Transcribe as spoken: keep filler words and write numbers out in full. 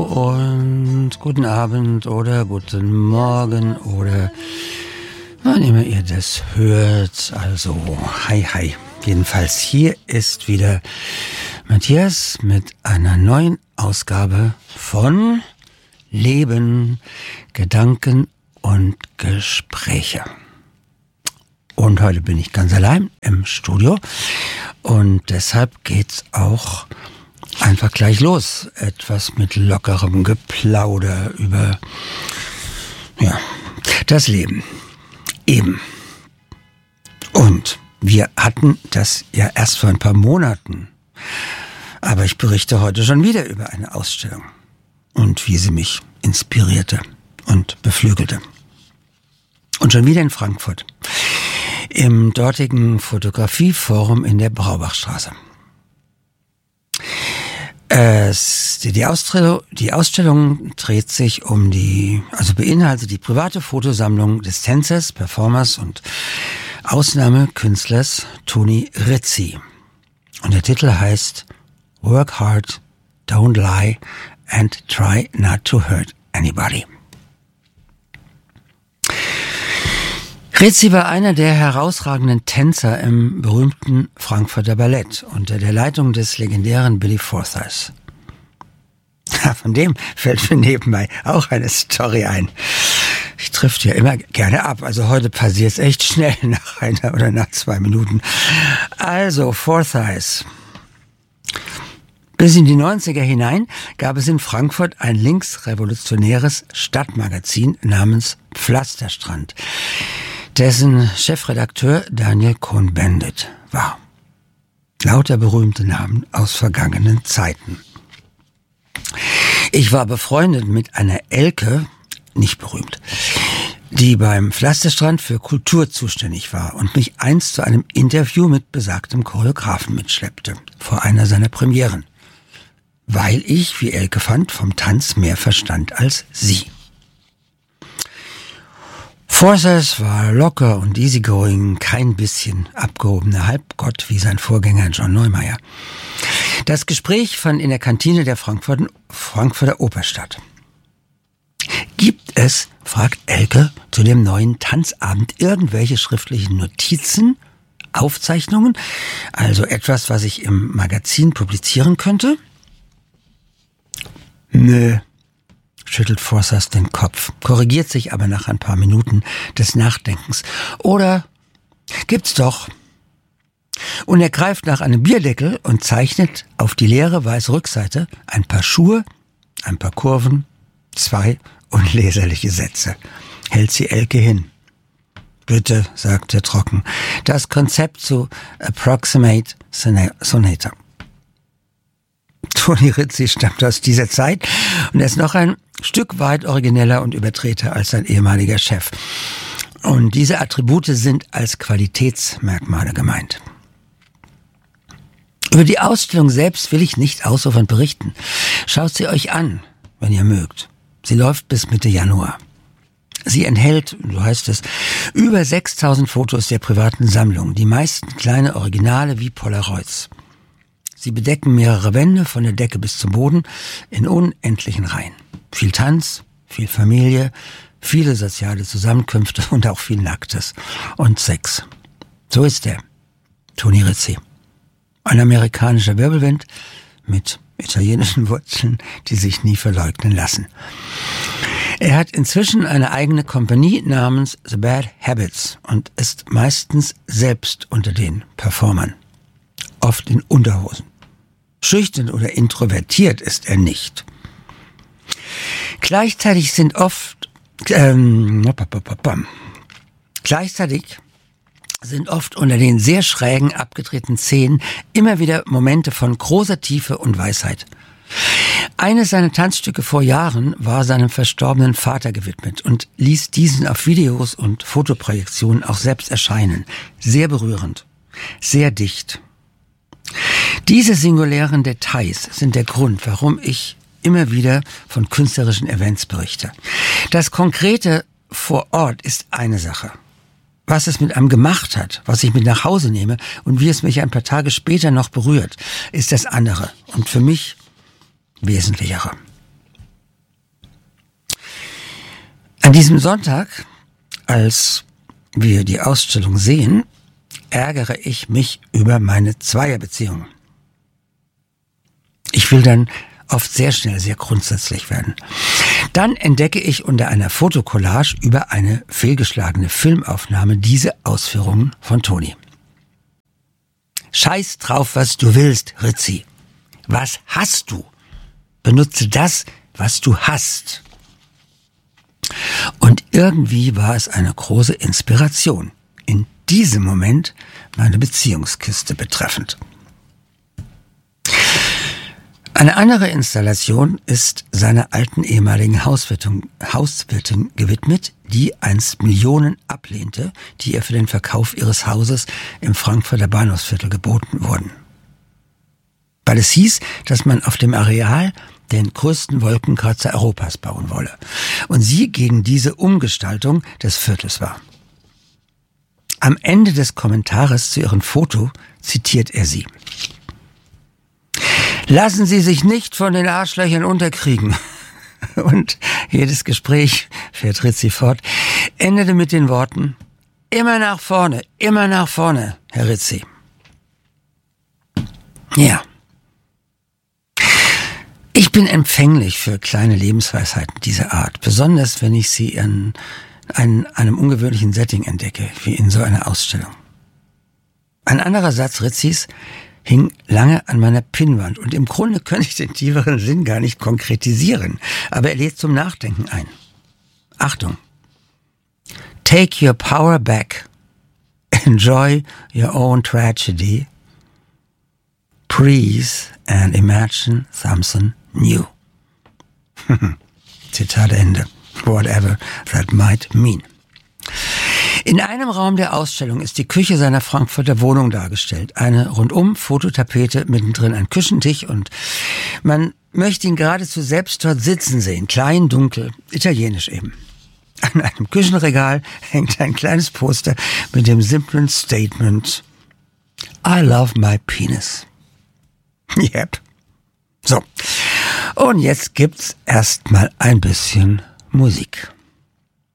und guten Abend oder guten Morgen oder wann immer ihr das hört. Also, hi, hi. Jedenfalls hier ist wieder Matthias mit einer neuen Ausgabe von Leben, Gedanken und Gespräche. Und heute bin ich ganz allein im Studio und deshalb geht's auch einfach gleich los. Etwas mit lockerem Geplauder über ja, das Leben. Eben. Und wir hatten das ja erst vor ein paar Monaten. Aber ich berichte heute schon wieder über eine Ausstellung und wie sie mich inspirierte und beflügelte. Und schon wieder in Frankfurt, im dortigen Fotografieforum in der Braubachstraße. Es, die, die, Ausstellung, die Ausstellung dreht sich um die, also beinhaltet die private Fotosammlung des Tänzers, Performers und Ausnahmekünstlers Toni Rizzi. Und der Titel heißt Work Hard, Don't Lie and Try Not to Hurt Anybody. Rizzi war einer der herausragenden Tänzer im berühmten Frankfurter Ballett unter der Leitung des legendären Billy Forsyth. Ja, von dem fällt mir nebenbei auch eine Story ein. Ich trifft ja immer gerne ab, also heute passiert es echt schnell nach einer oder nach zwei Minuten. Also, Forsyth. Bis in die neunziger hinein gab es in Frankfurt ein linksrevolutionäres Stadtmagazin namens Pflasterstrand, dessen Chefredakteur Daniel Cohn-Bendit war. Lauter berühmte Namen aus vergangenen Zeiten. Ich war befreundet mit einer Elke, nicht berühmt, die beim Pflasterstrand für Kultur zuständig war und mich einst zu einem Interview mit besagtem Choreografen mitschleppte, vor einer seiner Premieren, weil ich, wie Elke fand, vom Tanz mehr verstand als sie. Forsyth war locker und easygoing, kein bisschen abgehobener Halbgott wie sein Vorgänger John Neumeier. Das Gespräch fand in der Kantine der Frankfurter, Frankfurter Oper statt. Gibt es, fragt Elke, zu dem neuen Tanzabend irgendwelche schriftlichen Notizen, Aufzeichnungen, also etwas, was ich im Magazin publizieren könnte? Nö, schüttelt Forsyth den Kopf, korrigiert sich aber nach ein paar Minuten des Nachdenkens. Oder gibt's doch. Und er greift nach einem Bierdeckel und zeichnet auf die leere weiße Rückseite ein paar Schuhe, ein paar Kurven, zwei unleserliche Sätze. Hält sie Elke hin. Bitte, sagt er trocken, das Konzept zu Approximate Sonata. Toni Rizzi stammt aus dieser Zeit und er ist noch ein Stück weit origineller und überdrehter als sein ehemaliger Chef. Und diese Attribute sind als Qualitätsmerkmale gemeint. Über die Ausstellung selbst will ich nicht ausufernd berichten. Schaut sie euch an, wenn ihr mögt. Sie läuft bis Mitte Januar. Sie enthält, so heißt es, über sechstausend Fotos der privaten Sammlung, die meisten kleine Originale wie Polaroids. Sie bedecken mehrere Wände von der Decke bis zum Boden in unendlichen Reihen. Viel Tanz, viel Familie, viele soziale Zusammenkünfte und auch viel Nacktes und Sex. So ist er, Toni Rizzi. Ein amerikanischer Wirbelwind mit italienischen Wurzeln, die sich nie verleugnen lassen. Er hat inzwischen eine eigene Kompanie namens The Bad Habits und ist meistens selbst unter den Performern. Oft in Unterhosen. Schüchtern oder introvertiert ist er nicht. Gleichzeitig sind oft ähm, gleichzeitig sind oft unter den sehr schrägen, abgedrehten Szenen immer wieder Momente von großer Tiefe und Weisheit. Eines seiner Tanzstücke vor Jahren war seinem verstorbenen Vater gewidmet und ließ diesen auf Videos und Fotoprojektionen auch selbst erscheinen. Sehr berührend, sehr dicht. Diese singulären Details sind der Grund, warum ich immer wieder von künstlerischen Events berichte. Das Konkrete vor Ort ist eine Sache. Was es mit einem gemacht hat, was ich mit nach Hause nehme und wie es mich ein paar Tage später noch berührt, ist das andere und für mich wesentlichere. An diesem Sonntag, als wir die Ausstellung sehen, ärgere ich mich über meine Zweierbeziehung. Ich will dann oft sehr schnell sehr grundsätzlich werden. Dann entdecke ich unter einer Fotokollage über eine fehlgeschlagene Filmaufnahme diese Ausführungen von Toni. Scheiß drauf, was du willst, Ritzi. Was hast du? Benutze das, was du hast. Und irgendwie war es eine große Inspiration, in diesem Moment meine Beziehungskiste betreffend. Eine andere Installation ist seiner alten ehemaligen Hauswirtin, Hauswirtin gewidmet, die einst Millionen ablehnte, die ihr für den Verkauf ihres Hauses im Frankfurter Bahnhofsviertel geboten wurden. Weil es hieß, dass man auf dem Areal den größten Wolkenkratzer Europas bauen wolle und sie gegen diese Umgestaltung des Viertels war. Am Ende des Kommentares zu ihrem Foto zitiert er sie. Lassen Sie sich nicht von den Arschlöchern unterkriegen. Und jedes Gespräch, fährt Ritzi fort, endete mit den Worten, immer nach vorne, immer nach vorne, Herr Ritzi. Ja. Ich bin empfänglich für kleine Lebensweisheiten dieser Art, besonders wenn ich sie in einem, einem ungewöhnlichen Setting entdecke, wie in so einer Ausstellung. Ein anderer Satz Ritzis hing lange an meiner Pinnwand und im Grunde könnte ich den tieferen Sinn gar nicht konkretisieren, aber er lädt zum Nachdenken ein. Achtung! Take your power back. Enjoy your own tragedy. Breathe and imagine something new. Zitat Ende. Whatever that might mean. In einem Raum der Ausstellung ist die Küche seiner Frankfurter Wohnung dargestellt. Eine rundum Fototapete, mittendrin ein Küchentisch und man möchte ihn geradezu selbst dort sitzen sehen. Klein, dunkel, italienisch eben. An einem Küchenregal hängt ein kleines Poster mit dem simplen Statement I love my penis. Yep. So. Und jetzt gibt's erstmal ein bisschen Musik.